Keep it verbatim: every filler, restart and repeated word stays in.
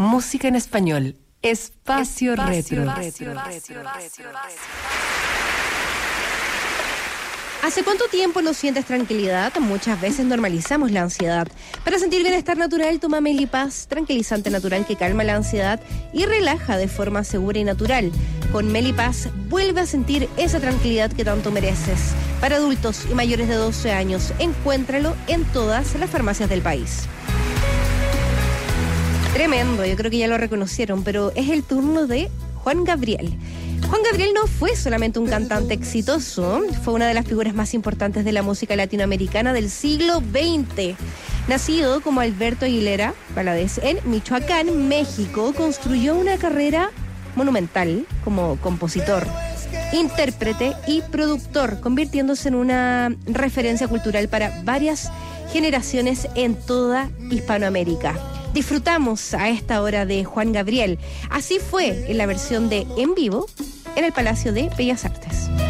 Música en español. Espacio, Espacio Retro. Retro. ¿Hace cuánto tiempo no sientes tranquilidad? Muchas veces normalizamos la ansiedad. Para sentir bienestar natural, toma Melipaz, tranquilizante natural que calma la ansiedad y relaja de forma segura y natural. Con Melipaz, vuelve a sentir esa tranquilidad que tanto mereces. Para adultos y mayores de doce años, encuéntralo en todas las farmacias del país. Tremendo, yo creo que ya lo reconocieron, pero es el turno de Juan Gabriel. Juan Gabriel no fue solamente un cantante exitoso, fue una de las figuras más importantes de la música latinoamericana del siglo veinte. Nacido como Alberto Aguilera Valadez en Michoacán, México, construyó una carrera monumental como compositor, intérprete y productor, convirtiéndose en una referencia cultural para varias generaciones en toda Hispanoamérica. Disfrutamos a esta hora de Juan Gabriel. Así fue en la versión de En Vivo en el Palacio de Bellas Artes.